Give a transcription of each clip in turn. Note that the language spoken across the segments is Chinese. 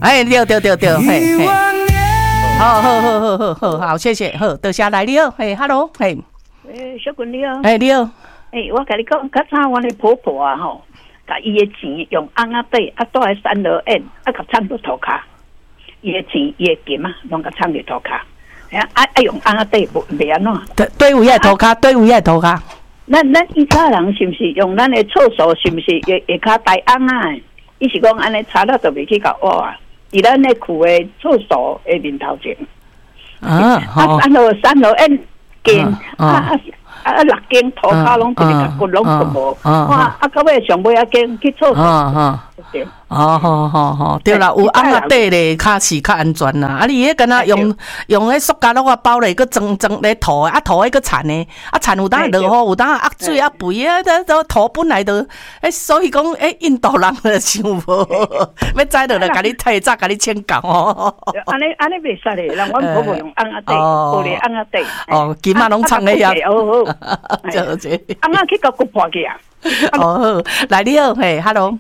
哎，对，嘿嘿。好，谢谢，好，多谢来了，嘿 ，hello， 嘿， 小君你好， 你好， 我跟你讲，较早我的婆婆啊吼，甲伊的钱用红仔底，倒来3落眼，甲藏到涂骹，伊的钱伊的金啊，拢甲藏伫涂骹，用红仔底袂安怎？ 对位的涂骹，对位的涂骹。 咱以前人是毋是用咱的厕所？是毋是下骹带红仔？伊是讲安尼擦了就袂去甲挖啊？伫咱的厝的厕所的面头前。3落眼金6间涂骹拢一个甲骨拢都无，到尾上尾间去厕所。 对啦，有红仔底咧，较是较安全啦。啊，你迄敢若用迄塑胶袋包咧，佮装咧涂啊涂迄个铲咧，啊铲有当落雨，有当压水啊肥啊，都涂本来都，所以讲印度人就想无，要知道就甲你提早甲你请教哦。 安尼袂使咧，人阮婆婆用红仔底，玻璃红仔底。 金仔拢藏咧遐。 红仔去甲骨破去啊。 好，来你好，嘿 ，hello，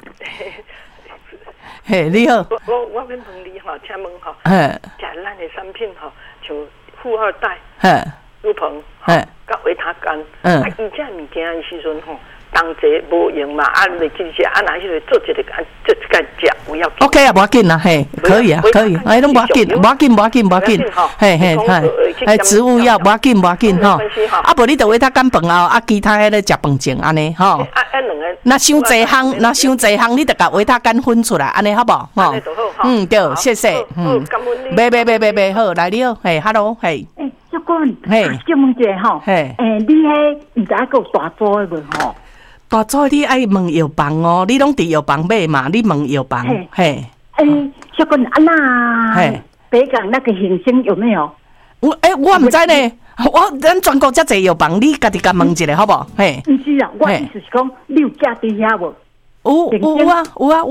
嘿，你好。 我问你哈，请问哈，食咱的产品哈，像富二代、猪棚、甲维他干，伊这物件的时阵吼，当节无用嘛，袂记些，若迄个做一个食有要紧。 OK 啊，无要紧啦，嘿，可以啊，可以，拢无要紧，无要紧，嘿，植物药无要紧吼，啊，无你着维他干饭后，啊，其他迄个食饭前安尼吼。那伤侪项，你着甲维他干分出来，安尼好无？吼，对，谢谢，别，好，来你好，嘿 ，hello， 嘿， 小君，嘿，叫问者吼，嘿，你迄毋知还有大组的无吼？ 大组你爱问药房哦，你拢伫药房买嘛？你问药房，嘿， 小君啊那，北港那个行星有没有？ 我唔知呢。咱全国遮济药房，你家己甲问一下好不好？嘿， 毋是啊，我意思是讲，你有食伫遐无？ 有啊。